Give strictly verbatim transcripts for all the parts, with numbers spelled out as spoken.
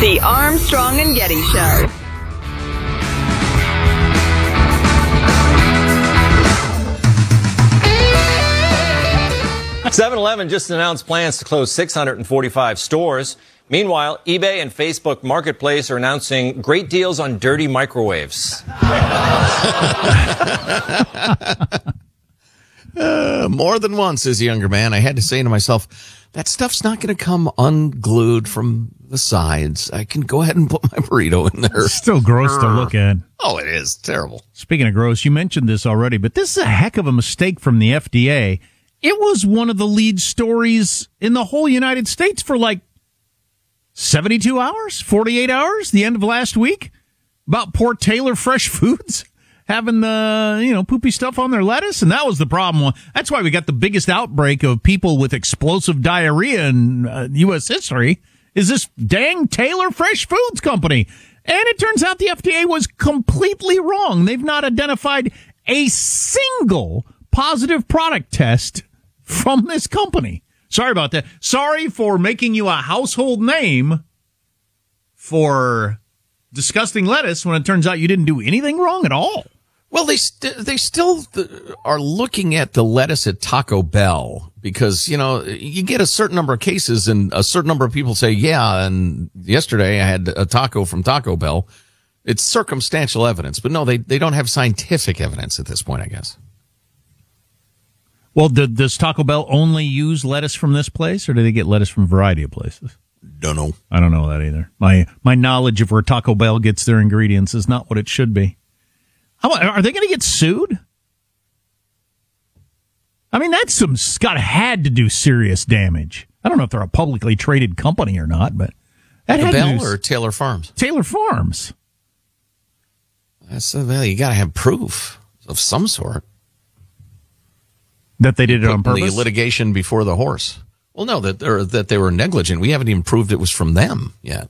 The Armstrong and Getty Show. seven eleven just announced plans to close six hundred forty-five stores. Meanwhile, eBay and Facebook Marketplace are announcing great deals on dirty microwaves. uh, more than once as a younger man, I had to say to myself, that stuff's not going to come unglued from the sides. I can go ahead and put my burrito in there. It's still gross to look at. Oh, it is terrible. Speaking of gross, you mentioned this already, but this is a heck of a mistake from the F D A. It was one of the lead stories in the whole United States for like seventy-two hours, forty-eight hours, the end of last week, about poor Taylor Fresh Foods having the, you know, poopy stuff on their lettuce. And that was the problem. That's why we got the biggest outbreak of people with explosive diarrhea in uh, U S history, is this dang Taylor Fresh Foods company. And it turns out the F D A was completely wrong. They've not identified a single positive product test from this company. Sorry about that. Sorry for making you a household name for disgusting lettuce when it turns out you didn't do anything wrong at all. Well, they st- they still th- are looking at the lettuce at Taco Bell because, you know, you get a certain number of cases and a certain number of people say, yeah, and yesterday I had a taco from Taco Bell. It's circumstantial evidence, but no, they, they don't have scientific evidence at this point, I guess. Well, do, does Taco Bell only use lettuce from this place, or do they get lettuce from a variety of places? Don't know. I don't know that either. My my knowledge of where Taco Bell gets their ingredients is not what it should be. How, are they going to get sued? I mean, that's some got had to do serious damage. I don't know if they're a publicly traded company or not, but that Taco had Bell to do, or Taylor Farms? Taylor Farms. That's, well, you got to have proof of some sort. That they did it on purpose? The litigation before the horse. Well, no, that, or that they were negligent. We haven't even proved it was from them yet.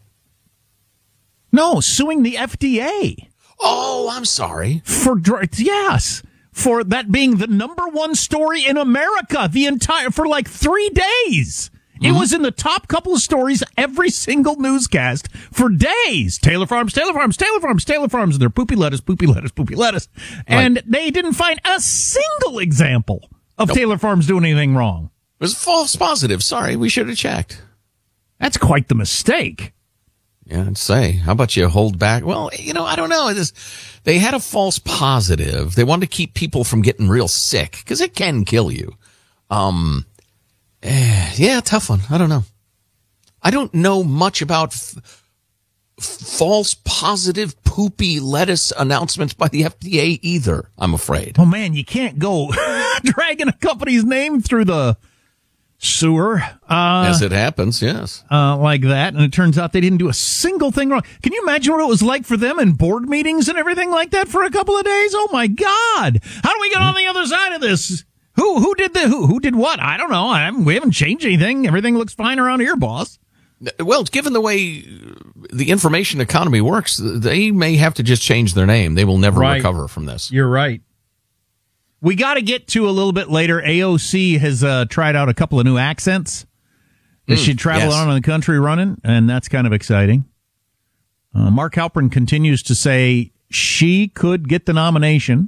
No, suing the F D A. Oh, I'm sorry. For yes, for that being the number one story in America the entire for like three days. Mm-hmm. It was in the top couple of stories every single newscast for days. Taylor Farms, Taylor Farms, Taylor Farms, Taylor Farms, and their poopy lettuce, poopy lettuce, poopy lettuce. And right. They didn't find a single example of nope. Taylor Farms doing anything wrong. It was false positive. Sorry, we should have checked. That's quite the mistake. Yeah, I'd say. How about you hold back? Well, you know, I don't know. It is, they had a false positive. They wanted to keep people from getting real sick because it can kill you. Um, eh, yeah, tough one. I don't know. I don't know much about f- false positive poopy lettuce announcements by the F D A either, I'm afraid. Oh, man, you can't go dragging a company's name through the sewer. Uh, As it happens, yes. Uh, like that. And it turns out they didn't do a single thing wrong. Can you imagine what it was like for them in board meetings and everything like that for a couple of days? Oh, my God. How do we get on the other side of this? Who who did the who who did what? I don't know. I haven't, we haven't changed anything. Everything looks fine around here, boss. Well, given the way the information economy works, they may have to just change their name. They will never right. recover from this. You're right. We got to get to a little bit later. A O C has uh, tried out a couple of new accents that mm, she traveled yes. on in the country running, and that's kind of exciting. Uh, Mark Halperin continues to say she could get the nomination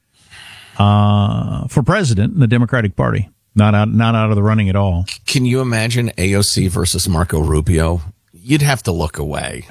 uh, for president in the Democratic Party. Not out, not out of the running at all. Can you imagine A O C versus Marco Rubio? You'd have to look away.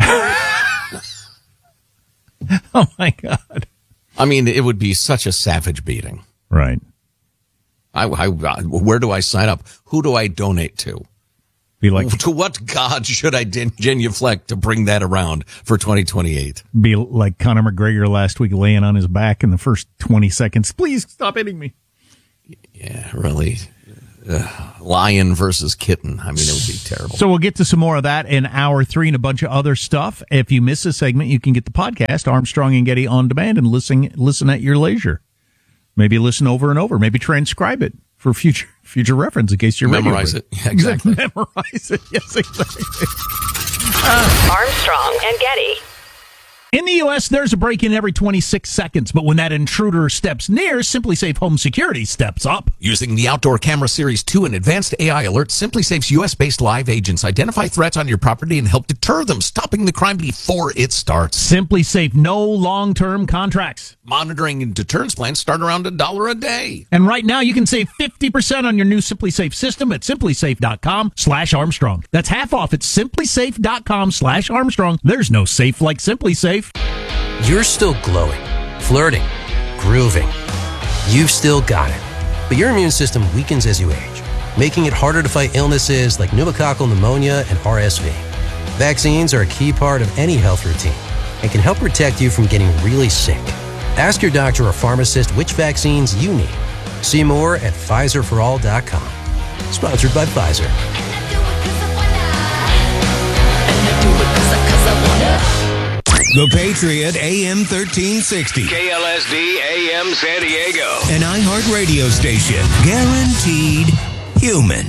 Oh, my God. I mean, it would be such a savage beating. Right. I, I, where do I sign up? Who do I donate to? Be like, to what god should I genuflect to bring that around for twenty twenty-eight? Be like Conor McGregor last week laying on his back in the first twenty seconds. Please stop hitting me. Yeah, really. Uh, lion versus kitten. I mean, it would be terrible. So we'll get to some more of that in hour three and a bunch of other stuff. If you miss a segment, you can get the podcast, Armstrong and Getty on demand, and listen listen at your leisure. Maybe listen over and over. Maybe transcribe it for future future reference in case you're memorize ready. Memorize it. Yeah, exactly. Memorize it. Yes, exactly. Uh, Armstrong and Getty. In the U S, there's a break-in every twenty-six seconds, but when that intruder steps near, SimpliSafe Home Security steps up. Using the Outdoor Camera Series two and advanced A I alerts, SimpliSafe's U S-based live agents identify threats on your property and help deter them, stopping the crime before it starts. SimpliSafe, no long-term contracts. Monitoring and deterrence plans start around a dollar a day. And right now, you can save fifty percent on your new SimpliSafe system at SimpliSafe.com slash Armstrong. That's half off at SimpliSafe.com slash Armstrong. There's no safe like SimpliSafe. You're still glowing, flirting, grooving. You've still got it. But your immune system weakens as you age, making it harder to fight illnesses like pneumococcal pneumonia and R S V. Vaccines are a key part of any health routine and can help protect you from getting really sick. Ask your doctor or pharmacist which vaccines you need. See more at Pfizer for all dot com. Sponsored by Pfizer. The Patriot A M thirteen sixty. K L S D A M San Diego. An iHeart radio station. Guaranteed human.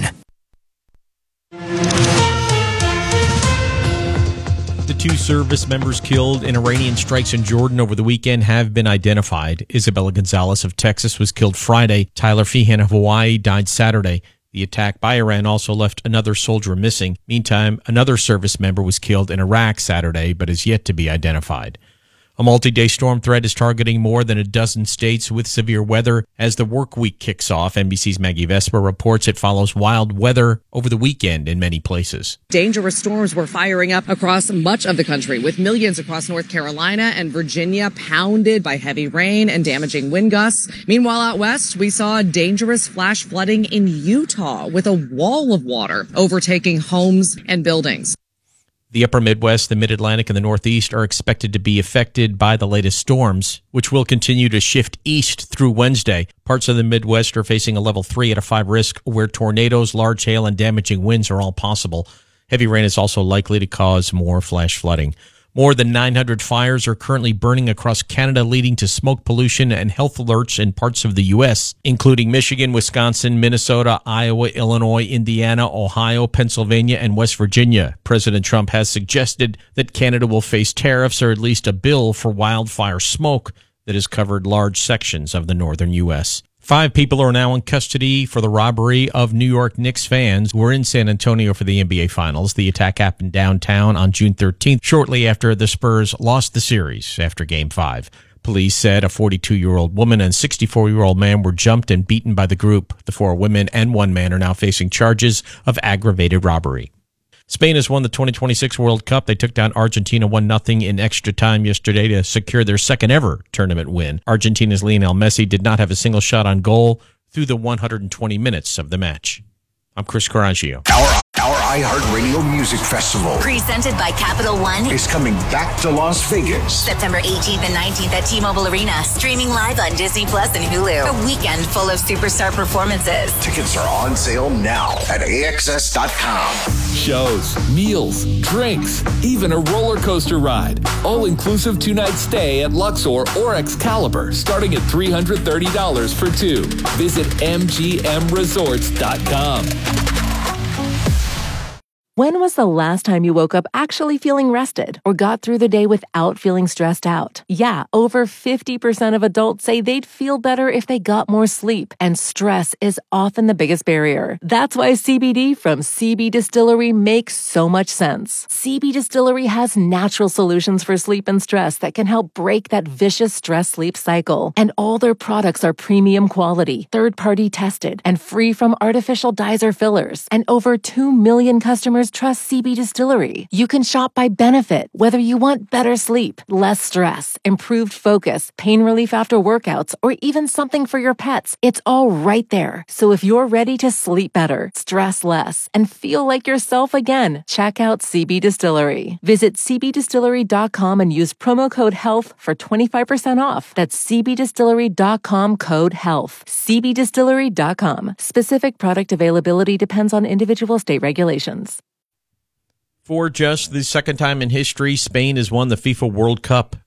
The two service members killed in Iranian strikes in Jordan over the weekend have been identified. Isabella Gonzalez of Texas was killed Friday. Tyler Feehan of Hawaii died Saturday. The attack by Iran also left another soldier missing. Meantime, another service member was killed in Iraq Saturday, but is yet to be identified. A multi-day storm threat is targeting more than a dozen states with severe weather. As the work week kicks off, N B C's Maggie Vespa reports it follows wild weather over the weekend in many places. Dangerous storms were firing up across much of the country, with millions across North Carolina and Virginia pounded by heavy rain and damaging wind gusts. Meanwhile, out west, we saw dangerous flash flooding in Utah with a wall of water overtaking homes and buildings. The upper Midwest, the Mid-Atlantic, and the Northeast are expected to be affected by the latest storms, which will continue to shift east through Wednesday. Parts of the Midwest are facing a level three out of five risk, where tornadoes, large hail, and damaging winds are all possible. Heavy rain is also likely to cause more flash flooding. More than nine hundred fires are currently burning across Canada, leading to smoke pollution and health alerts in parts of the U S, including Michigan, Wisconsin, Minnesota, Iowa, Illinois, Indiana, Ohio, Pennsylvania, and West Virginia. President Trump has suggested that Canada will face tariffs or at least a bill for wildfire smoke that has covered large sections of the northern U S. Five people are now in custody for the robbery of New York Knicks fans who were in San Antonio for the N B A Finals. The attack happened downtown on June thirteenth, shortly after the Spurs lost the series after Game five. Police said a forty-two-year-old woman and sixty-four-year-old man were jumped and beaten by the group. The four women and one man are now facing charges of aggravated robbery. Spain has won the twenty twenty-six World Cup. They took down Argentina one nothing in extra time yesterday to secure their second ever tournament win. Argentina's Lionel Messi did not have a single shot on goal through the one hundred twenty minutes of the match. I'm Chris Coraggio. Our, our iHeartRadio Music Festival presented by Capital One is coming back to Las Vegas. September eighteenth and nineteenth at T-Mobile Arena. Streaming live on Disney Plus and Hulu. A weekend full of superstar performances. Tickets are on sale now at A X S dot com. Shows, meals, drinks, even a roller coaster ride. All-inclusive two-night stay at Luxor or Excalibur, starting at three hundred thirty dollars for two. Visit M G M resorts dot com. When was the last time you woke up actually feeling rested or got through the day without feeling stressed out? Yeah, over fifty percent of adults say they'd feel better if they got more sleep, and stress is often the biggest barrier. That's why C B D from C B Distillery makes so much sense. C B Distillery has natural solutions for sleep and stress that can help break that vicious stress-sleep cycle. And all their products are premium quality, third-party tested, and free from artificial dyes or fillers. And over two million customers trust C B Distillery. You can shop by benefit, whether you want better sleep, less stress, improved focus, pain relief after workouts, or even something for your pets. It's all right there. So if you're ready to sleep better, stress less, and feel like yourself again, check out C B Distillery. Visit C B distillery dot com and use promo code HEALTH for twenty-five percent off. That's C B distillery dot com code HEALTH. C B distillery dot com. Specific product availability depends on individual state regulations. For just the second time in history, Spain has won the FIFA World Cup.